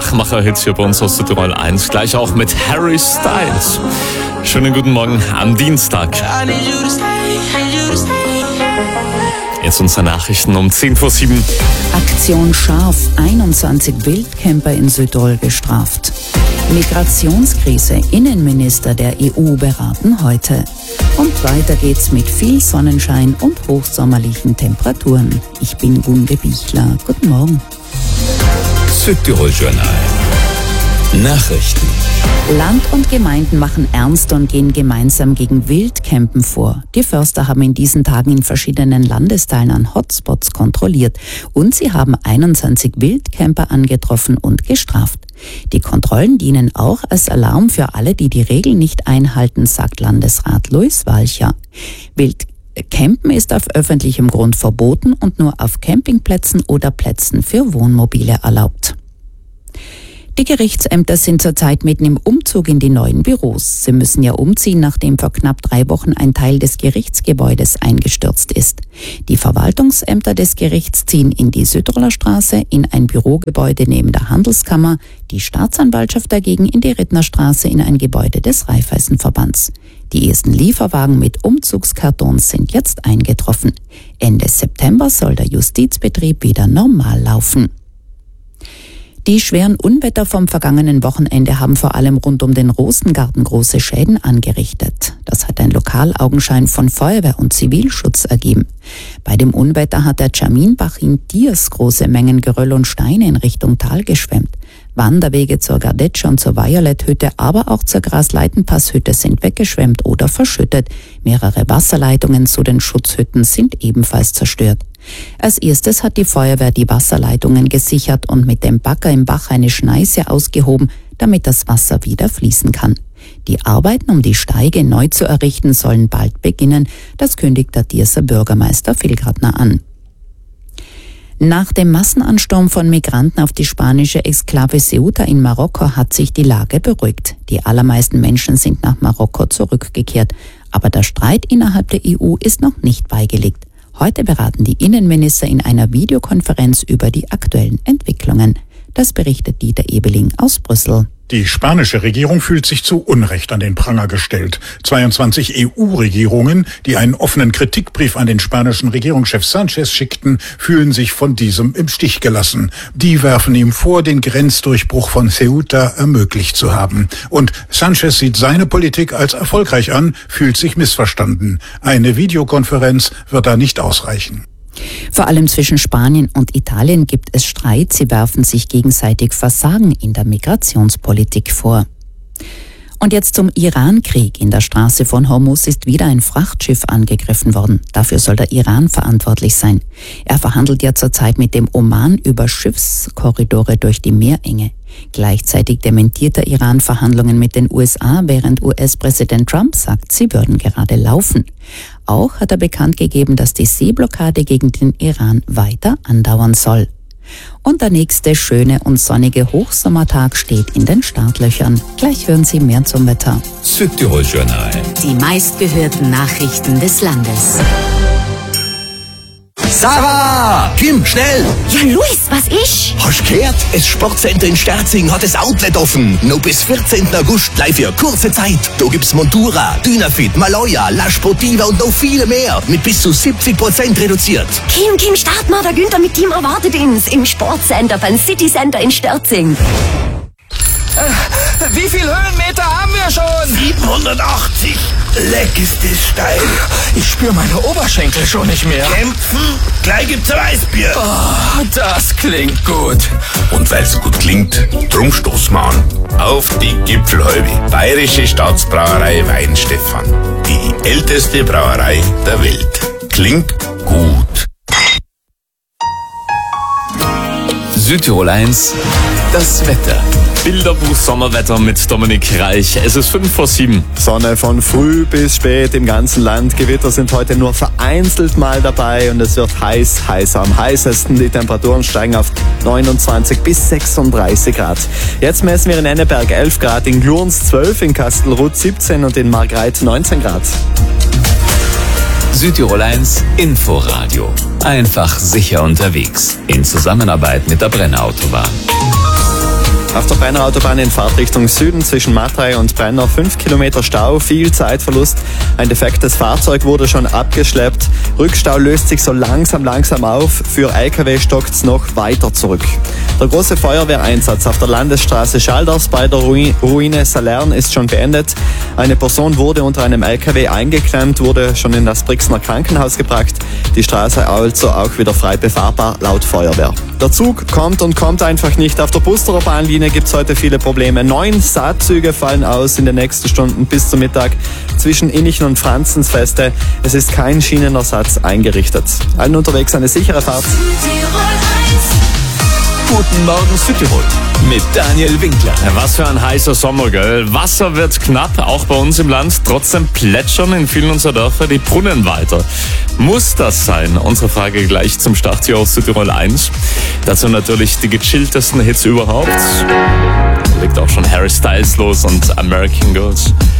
Machmacher-Hits hier bei uns aus Südtirol 1. Gleich auch mit Harry Styles. Schönen guten Morgen am Dienstag. Jetzt unsere Nachrichten um 10:07. Aktion Scharf, 21 Wildcamper in Südtirol gestraft. Migrationskrise, Innenminister der EU beraten heute. Und weiter geht's mit viel Sonnenschein und hochsommerlichen Temperaturen. Ich bin Gunde Bichler. Guten Morgen. Südtirol Journal. Nachrichten. Land und Gemeinden machen ernst und gehen gemeinsam gegen Wildcampen vor. Die Förster haben in diesen Tagen in verschiedenen Landesteilen an Hotspots kontrolliert und sie haben 21 Wildcamper angetroffen und gestraft. Die Kontrollen dienen auch als Alarm für alle, die die Regeln nicht einhalten, sagt Landesrat Luis Walcher. Wildcampen ist auf öffentlichem Grund verboten und nur auf Campingplätzen oder Plätzen für Wohnmobile erlaubt. Die Gerichtsämter sind zurzeit mitten im Umzug in die neuen Büros. Sie müssen ja umziehen, nachdem vor knapp 3 Wochen ein Teil des Gerichtsgebäudes eingestürzt ist. Die Verwaltungsämter des Gerichts ziehen in die Südtiroler Straße, in ein Bürogebäude neben der Handelskammer, die Staatsanwaltschaft dagegen in die Rittnerstraße in ein Gebäude des Raiffeisenverbands. Die ersten Lieferwagen mit Umzugskartons sind jetzt eingetroffen. Ende September soll der Justizbetrieb wieder normal laufen. Die schweren Unwetter vom vergangenen Wochenende haben vor allem rund um den Rosengarten große Schäden angerichtet. Das hat ein Lokalaugenschein von Feuerwehr und Zivilschutz ergeben. Bei dem Unwetter hat der Tschaminbach in Diers große Mengen Geröll und Steine in Richtung Tal geschwemmt. Wanderwege zur Gardetsche und zur Violet-Hütte, aber auch zur Grasleitenpass-Hütte sind weggeschwemmt oder verschüttet. Mehrere Wasserleitungen zu den Schutzhütten sind ebenfalls zerstört. Als erstes hat die Feuerwehr die Wasserleitungen gesichert und mit dem Bagger im Bach eine Schneise ausgehoben, damit das Wasser wieder fließen kann. Die Arbeiten, um die Steige neu zu errichten, sollen bald beginnen. Das kündigt der Dierser Bürgermeister Filgratner an. Nach dem Massenansturm von Migranten auf die spanische Exklave Ceuta in Marokko hat sich die Lage beruhigt. Die allermeisten Menschen sind nach Marokko zurückgekehrt. Aber der Streit innerhalb der EU ist noch nicht beigelegt. Heute beraten die Innenminister in einer Videokonferenz über die aktuellen Entwicklungen. Das berichtet Dieter Ebeling aus Brüssel. Die spanische Regierung fühlt sich zu Unrecht an den Pranger gestellt. 22 EU-Regierungen, die einen offenen Kritikbrief an den spanischen Regierungschef Sánchez schickten, fühlen sich von diesem im Stich gelassen. Die werfen ihm vor, den Grenzdurchbruch von Ceuta ermöglicht zu haben. Und Sánchez sieht seine Politik als erfolgreich an, fühlt sich missverstanden. Eine Videokonferenz wird da nicht ausreichen. Vor allem zwischen Spanien und Italien gibt es Streit. Sie werfen sich gegenseitig Versagen in der Migrationspolitik vor. Und jetzt zum Iran-Krieg. In der Straße von Hormuz ist wieder ein Frachtschiff angegriffen worden. Dafür soll der Iran verantwortlich sein. Er verhandelt ja zurzeit mit dem Oman über Schiffskorridore durch die Meerenge. Gleichzeitig dementiert der Iran Verhandlungen mit den USA, während US-Präsident Trump sagt, sie würden gerade laufen. Auch hat er bekannt gegeben, dass die Seeblockade gegen den Iran weiter andauern soll. Und der nächste schöne und sonnige Hochsommertag steht in den Startlöchern. Gleich hören Sie mehr zum Wetter. Südtirol Journal. Die meistgehörten Nachrichten des Landes. Sarah! Kim, schnell! Ja, Luis, was ist? Hast gehört? Das Sportcenter in Sterzing hat das Outlet offen. Noch bis 14. August gleich für kurze Zeit. Da gibt's Montura, Dynafit, Maloya, La Sportiva und noch viele mehr. Mit bis zu 70% reduziert. Kim, start mal, der Günther mit Team erwartet uns im Sportcenter beim City Center in Sterzing. Wie viel Höhenmeter haben wir schon? 780. Leck ist das steil. Ich spüre meine Oberschenkel schon nicht mehr. Kämpfen? Gleich gibt's ein Weißbier. Oh, das klingt gut. Und weil's so gut klingt, drum stoßen wir an. Auf die Gipfelhalbe. Bayerische Staatsbrauerei Weinstefan. Die älteste Brauerei der Welt. Klingt gut. Südtirol 1, das Wetter. Bilderbuch Sommerwetter mit Dominik Reich. Es ist 6:05. Sonne von früh bis spät im ganzen Land. Gewitter sind heute nur vereinzelt mal dabei und es wird heißer. Am heißesten. Die Temperaturen steigen auf 29 bis 36 Grad. Jetzt messen wir in Enneberg 11 Grad, in Glurns 12, in Kastelruth 17 und in Margreit 19 Grad. Südtirol 1 Inforadio. Einfach sicher unterwegs. In Zusammenarbeit mit der Brenner Autobahn. Auf der Brenner Autobahn in Fahrtrichtung Süden zwischen Matrei und Brenner 5 Kilometer Stau, viel Zeitverlust. Ein defektes Fahrzeug wurde schon abgeschleppt. Rückstau löst sich so langsam auf. Für LKW stockt's noch weiter zurück. Der große Feuerwehreinsatz auf der Landesstraße Schalders bei der Ruine Salern ist schon beendet. Eine Person wurde unter einem LKW eingeklemmt, wurde schon in das Brixner Krankenhaus gebracht. Die Straße also auch wieder frei befahrbar laut Feuerwehr. Der Zug kommt einfach nicht. Auf der Busterer Bahnlinie gibt's heute viele Probleme. 9 Saatzüge fallen aus in den nächsten Stunden bis zum Mittag zwischen Innichen und Franzensfeste. Es ist kein Schienenersatz eingerichtet. Allen unterwegs eine sichere Fahrt. Guten Morgen Südtirol mit Daniel Winkler. Was für ein heißer Sommer, gell? Wasser wird knapp, auch bei uns im Land. Trotzdem plätschern in vielen unserer Dörfer die Brunnen weiter. Muss das sein? Unsere Frage gleich zum Start hier aus Südtirol 1. Dazu natürlich die gechilltesten Hits überhaupt. Da legt auch schon Harry Styles los und American Girls.